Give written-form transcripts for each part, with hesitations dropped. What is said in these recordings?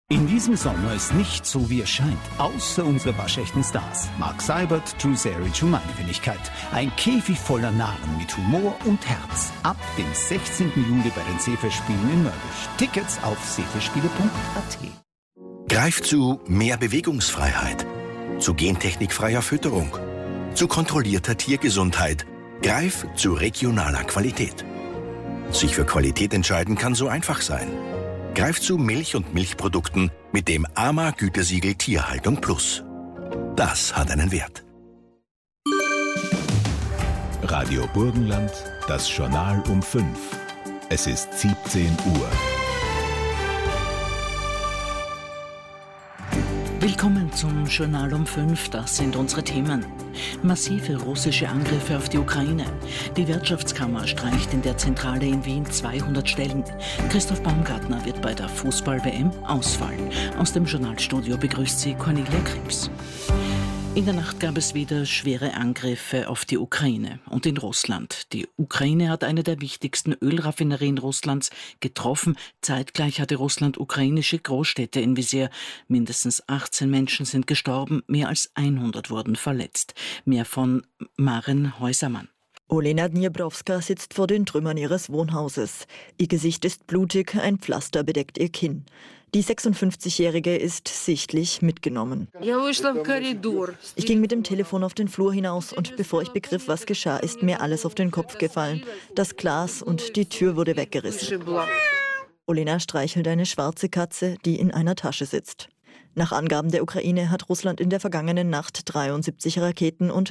In diesem Sommer ist nichts so, wie es scheint, außer unsere waschechten Stars. Mark Seibert, Drew Seric und meine Wenigkeit. Ein Käfig voller Narren mit Humor und Herz. Ab dem 16. Juli bei den Seefestspielen in Mörbisch. Tickets auf seefestspiele.at. Greif zu mehr Bewegungsfreiheit, zu gentechnikfreier Fütterung, zu kontrollierter Tiergesundheit. Greif zu regionaler Qualität. Sich für Qualität entscheiden kann so einfach sein. Greif zu Milch und Milchprodukten mit dem AMA-Gütesiegel Tierhaltung Plus. Das hat einen Wert. Radio Burgenland, das Journal um 5. Es ist 17 Uhr. Willkommen zum Journal um 5. Das sind unsere Themen. Massive russische Angriffe auf die Ukraine. Die Wirtschaftskammer streicht in der Zentrale in Wien 200 Stellen. Christoph Baumgartner wird bei der Fußball-WM ausfallen. Aus dem Journalstudio begrüßt sie Cornelia Krebs. In der Nacht gab es wieder schwere Angriffe auf die Ukraine und in Russland. Die Ukraine hat eine der wichtigsten Ölraffinerien Russlands getroffen. Zeitgleich hatte Russland ukrainische Großstädte im Visier. Mindestens 18 Menschen sind gestorben, mehr als 100 wurden verletzt. Mehr von Maren Häusermann. Olena Dniebrowska sitzt vor den Trümmern ihres Wohnhauses. Ihr Gesicht ist blutig, ein Pflaster bedeckt ihr Kinn. Die 56-Jährige ist sichtlich mitgenommen. Ich ging mit dem Telefon auf den Flur hinaus und bevor ich begriff, was geschah, ist mir alles auf den Kopf gefallen. Das Glas und die Tür wurde weggerissen. Olena streichelt eine schwarze Katze, die in einer Tasche sitzt. Nach Angaben der Ukraine hat Russland in der vergangenen Nacht 73 Raketen und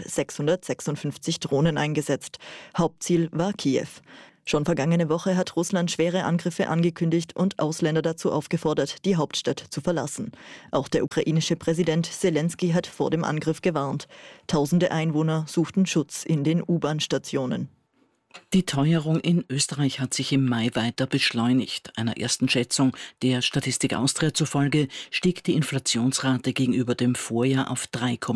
656 Drohnen eingesetzt. Hauptziel war Kiew. Schon vergangene Woche hat Russland schwere Angriffe angekündigt und Ausländer dazu aufgefordert, die Hauptstadt zu verlassen. Auch der ukrainische Präsident Selenskyj hat vor dem Angriff gewarnt. Tausende Einwohner suchten Schutz in den U-Bahn-Stationen. Die Teuerung in Österreich hat sich im Mai weiter beschleunigt. Einer ersten Schätzung der Statistik Austria zufolge stieg die Inflationsrate gegenüber dem Vorjahr auf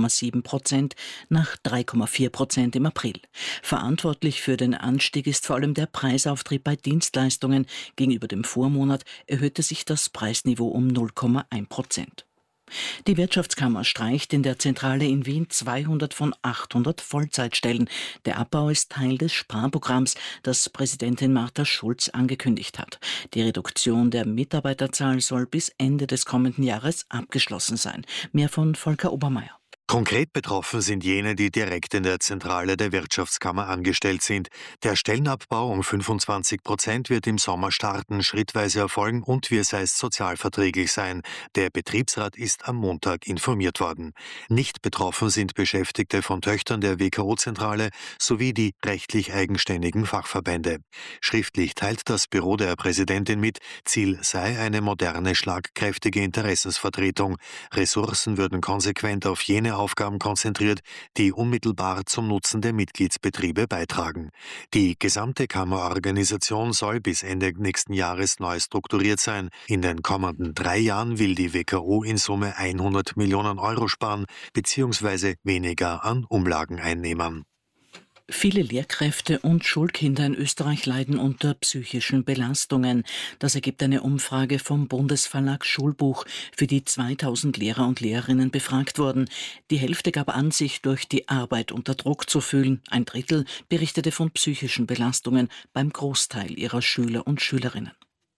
3,7% nach 3,4% im April. Verantwortlich für den Anstieg ist vor allem der Preisauftrieb bei Dienstleistungen. Gegenüber dem Vormonat erhöhte sich das Preisniveau um 0,1%. Die Wirtschaftskammer streicht in der Zentrale in Wien 200 von 800 Vollzeitstellen. Der Abbau ist Teil des Sparprogramms, das Präsidentin Martha Schulz angekündigt hat. Die Reduktion der Mitarbeiterzahl soll bis Ende des kommenden Jahres abgeschlossen sein. Mehr von Volker Obermeier. Konkret betroffen sind jene, die direkt in der Zentrale der Wirtschaftskammer angestellt sind. Der Stellenabbau um 25% wird im Sommer starten, schrittweise erfolgen und, wie es heißt, sozialverträglich sein. Der Betriebsrat ist am Montag informiert worden. Nicht betroffen sind Beschäftigte von Töchtern der WKO-Zentrale sowie die rechtlich eigenständigen Fachverbände. Schriftlich teilt das Büro der Präsidentin mit, Ziel sei eine moderne, schlagkräftige Interessensvertretung. Ressourcen würden konsequent auf jene Aufgaben konzentriert, die unmittelbar zum Nutzen der Mitgliedsbetriebe beitragen. Die gesamte Kammerorganisation soll bis Ende nächsten Jahres neu strukturiert sein. In den kommenden 3 Jahren will die WKO in Summe 100 Millionen Euro sparen bzw. weniger an Umlageneinnehmern. Viele Lehrkräfte und Schulkinder in Österreich leiden unter psychischen Belastungen. Das ergibt eine Umfrage vom Bundesverlag Schulbuch, für die 2000 Lehrer und Lehrerinnen befragt wurden. Die Hälfte gab an, sich durch die Arbeit unter Druck zu fühlen. Ein Drittel berichtete von psychischen Belastungen beim Großteil ihrer Schüler und Schülerinnen.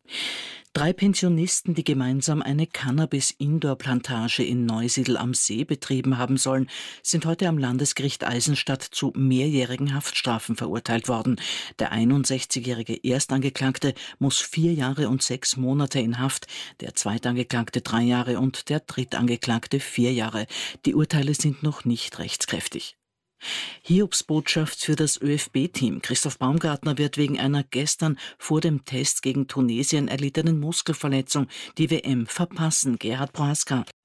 3 Pensionisten, die gemeinsam eine Cannabis-Indoor-Plantage in Neusiedl am See betrieben haben sollen, sind heute am Landesgericht Eisenstadt zu mehrjährigen Haftstrafen verurteilt worden. Der 61-jährige Erstangeklagte muss 4 Jahre und 6 Monate in Haft, der Zweitangeklagte 3 Jahre und der Drittangeklagte 4 Jahre. Die Urteile sind noch nicht rechtskräftig. Hiobsbotschaft für das ÖFB-Team. Christoph Baumgartner wird wegen einer gestern vor dem Test gegen Tunesien erlittenen Muskelverletzung die WM verpassen. Gerhard Prohaska.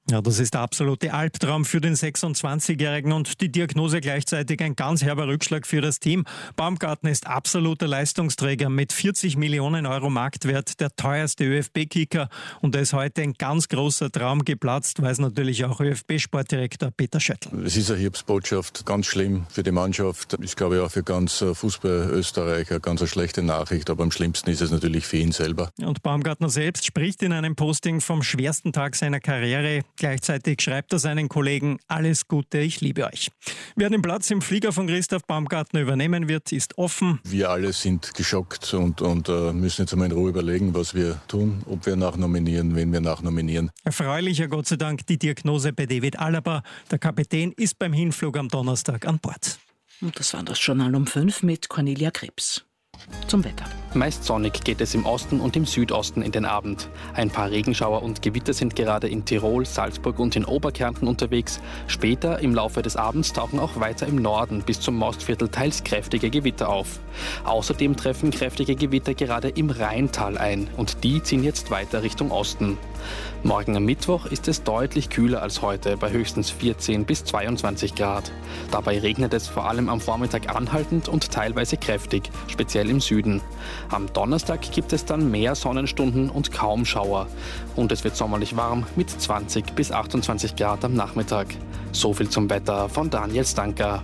Ja, das ist der absolute Albtraum für den 26-Jährigen und die Diagnose gleichzeitig ein ganz herber Rückschlag für das Team. Baumgartner ist absoluter Leistungsträger mit 40 Millionen Euro Marktwert, der teuerste ÖFB-Kicker, und da ist heute ein ganz großer Traum geplatzt, weiß natürlich auch ÖFB-Sportdirektor Peter Schöttl. Es ist eine Hilfsbotschaft, ganz schlimm für die Mannschaft. Ich glaube auch für ganz Fußball Österreich eine ganz schlechte Nachricht, aber am schlimmsten ist es natürlich für ihn selber. Und Baumgartner selbst spricht in einem Posting vom schwersten Tag seiner Karriere. Gleichzeitig schreibt er seinen Kollegen: Alles Gute, ich liebe euch. Wer den Platz im Flieger von Christoph Baumgartner übernehmen wird, ist offen. Wir alle sind geschockt und müssen jetzt einmal in Ruhe überlegen, was wir tun, ob wir nachnominieren, wen wir nachnominieren. Erfreulicher Gott sei Dank die Diagnose bei David Alaba. Der Kapitän ist beim Hinflug am Donnerstag an Bord. Und das war das Journal um 5 mit Cornelia Krebs. Zum Wetter. Meist sonnig geht es im Osten und im Südosten in den Abend. Ein paar Regenschauer und Gewitter sind gerade in Tirol, Salzburg und in Oberkärnten unterwegs. Später im Laufe des Abends tauchen auch weiter im Norden bis zum Mostviertel teils kräftige Gewitter auf. Außerdem treffen kräftige Gewitter gerade im Rheintal ein und die ziehen jetzt weiter Richtung Osten. Morgen am Mittwoch ist es deutlich kühler als heute, bei höchstens 14 bis 22 Grad. Dabei regnet es vor allem am Vormittag anhaltend und teilweise kräftig, speziell im Süden. Am Donnerstag gibt es dann mehr Sonnenstunden und kaum Schauer. Und es wird sommerlich warm mit 20 bis 28 Grad am Nachmittag. So viel zum Wetter von Daniel Stanker.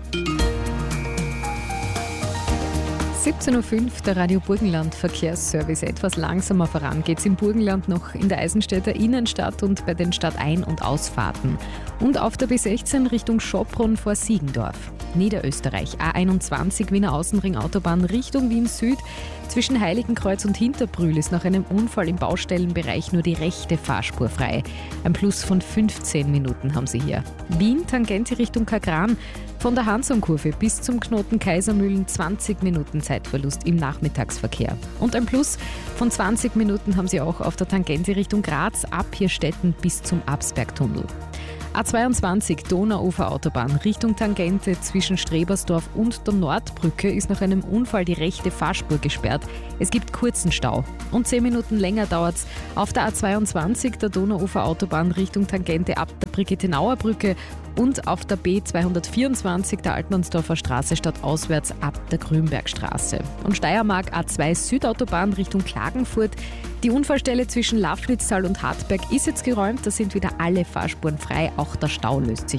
17.05 Uhr, der Radio Burgenland Verkehrsservice. Etwas langsamer voran geht's im Burgenland noch in der Eisenstädter Innenstadt und bei den Stadtein- und Ausfahrten. Und auf der B16 Richtung Schopron vor Siegendorf. Niederösterreich, A21 Wiener Außenring Autobahn Richtung Wien Süd. Zwischen Heiligenkreuz und Hinterbrühl ist nach einem Unfall im Baustellenbereich nur die rechte Fahrspur frei. Ein Plus von 15 Minuten haben Sie hier. Wien, Tangente Richtung Kagran. Von der Hansumkurve bis zum Knoten Kaisermühlen 20 Minuten Zeitverlust im Nachmittagsverkehr. Und ein Plus von 20 Minuten haben Sie auch auf der Tangente Richtung Graz ab Hirstetten bis zum Absbergtunnel. A22 Donauufer-Autobahn Richtung Tangente zwischen Strebersdorf und der Nordbrücke ist nach einem Unfall die rechte Fahrspur gesperrt. Es gibt kurzen Stau. Und 10 Minuten länger dauert es auf der A22 der Donauufer-Autobahn Richtung Tangente ab der Brigittenauer Brücke und auf der B224 der Altmannsdorfer Straße stadtauswärts ab der Grünbergstraße. Und Steiermark A2 Südautobahn Richtung Klagenfurt. Die Unfallstelle zwischen Lafschnitztal und Hartberg ist jetzt geräumt. Da sind wieder alle Fahrspuren frei. Auch der Stau löst sich